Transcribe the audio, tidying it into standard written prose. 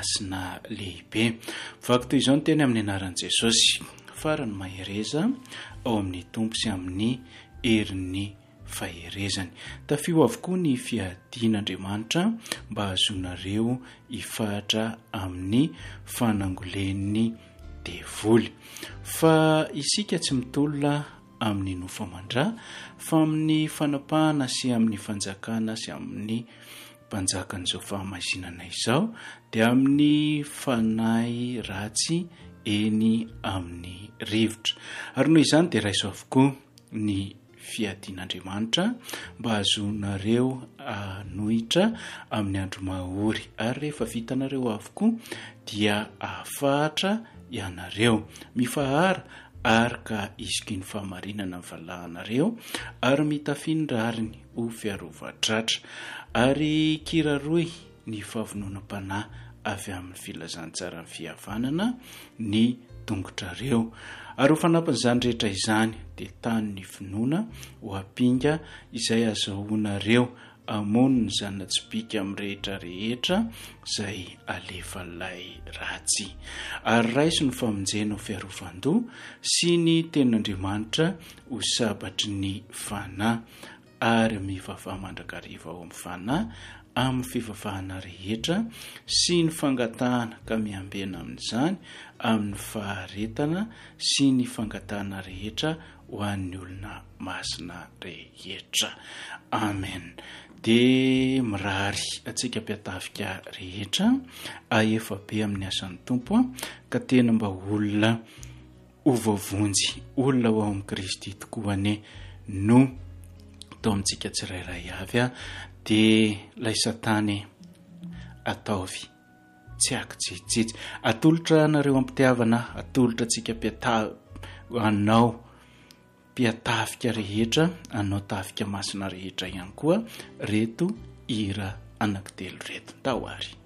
masina lehibe. Vaky toy izao ny teny amin'ny anaran'i Jesosy, farany mahereza ao amin'ny tompo sy amin'ny herin'ny faherezany. Tafio avokoa ny fiadian'Andriamanitra mba hazonareo hifahatra amin'ny fanangolen'ny devoly. Fa isika tsy mitolona amin'ny nofo amandra, fa amin'ny fanapahana sy amin'ny fanjakana sy amin'ny mpanjakan'izao fahamasinana izao, dia amin'ny fanahy ratsy eny amin'ny rivotra. Ary noho izany dia raiso avokoa ny fiadian'Andriamanitra mba hazonareo hanohitra amin'ny andro mahory, ary rehefa vitanareo avokoa dia ahafahatra ianareo mifahara ary ka isiky ny fahamarinana valahanareo ary mitafindrariny ho fiarovatratra, ary kiraroy ny fahavononam-panahy avy amin'ny filazantsara ny fihavanana ny tongotrareo. Ary ho fanampin'izany rehetra izany dia tany ny finoana ho ampinga izay azahoanareo amono ny zana-tsipika amin'ny rehetra rehetra izay alefan'ilay ratsy. Ary raiso ny famonjena ho fiarovan-doha sy ny tenin'Andriamanitra ho sabatry ny fanahy, ary mivavaha mandrakariva ao amin'ny fanahy amin'ny fivavahana rehetra sy ny fangatahana ka miambena amin'izany amin'ny faharetana sy ny fangatahana rehetra ho an'ny olona masina rehetra. Amen. Dia mirary atsika mpiatafika rehetra ahefa be amin'ny asan'ny tompo, ka tena mba olona ovavonjy, olona ho ao amin'ny Kristy tokoa ane no atao amintsika tsirairay avy, dia lay satany ataovy tsy akijijijy. Atolotra nareo ampitiavana, atolotra atsika anao mpiatafika rehetra, anao tafika masina rehetra ihany koa reto hira anankitelo reto. Tahoary.